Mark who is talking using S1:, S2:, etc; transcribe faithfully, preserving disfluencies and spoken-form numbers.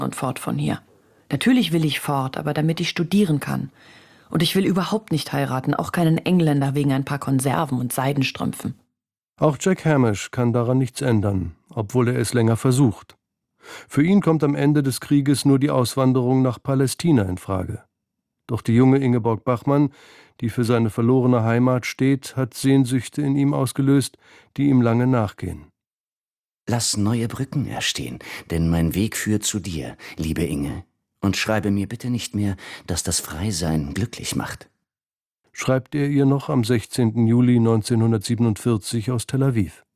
S1: und fort von hier. Natürlich will ich fort, aber damit ich studieren kann. Und ich will überhaupt nicht heiraten, auch keinen Engländer wegen ein paar Konserven und Seidenstrümpfen.
S2: Auch Jack Hamish kann daran nichts ändern, obwohl er es länger versucht. Für ihn kommt am Ende des Krieges nur die Auswanderung nach Palästina in Frage. Doch die junge Ingeborg Bachmann, die für seine verlorene Heimat steht, hat Sehnsüchte in ihm ausgelöst, die ihm lange nachgehen.
S3: Lass neue Brücken erstehen, denn mein Weg führt zu dir, liebe Inge. Und schreibe mir bitte nicht mehr, dass das Freisein glücklich macht.
S2: Schreibt er ihr noch am sechzehnten Juli neunzehnhundertsiebenundvierzig aus Tel Aviv.